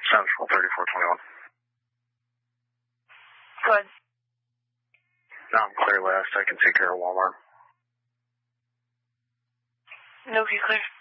Central 3421. Go ahead. No, I'm clear west. I can take care of Walmart. No, you're clear.